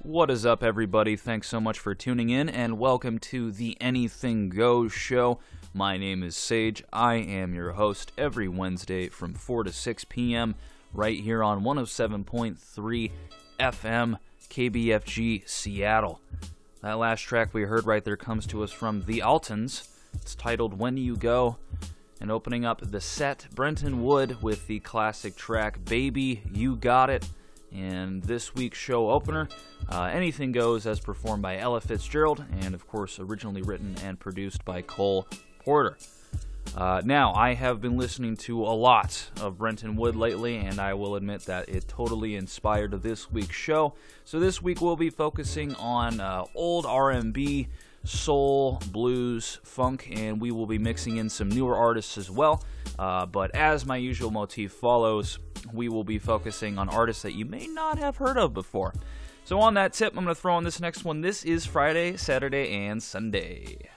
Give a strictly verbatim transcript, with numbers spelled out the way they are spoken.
What is up, everybody? Thanks so much for tuning in, and welcome to the Anything Goes show. My name is Sage. I am your host every Wednesday from four to six p.m. right here on one oh seven point three F M K B F G Seattle. That last track we heard right there comes to us from The Altons. It's titled When You Go. And opening up the set, Brenton Wood with the classic track Baby, You Got It. And this week's show opener, uh, Anything Goes, as performed by Ella Fitzgerald, and of course originally written and produced by Cole Porter. Uh, now, I have been listening to a lot of Brenton Wood lately, and I will admit that it totally inspired this week's show. So this week we'll be focusing on uh, old R and B, soul, blues, funk, and we will be mixing in some newer artists as well. Uh, but as my usual motif follows, we will be focusing on artists that you may not have heard of before. So on that tip, I'm going to throw in this next one. This is Friday, Saturday, and Sunday.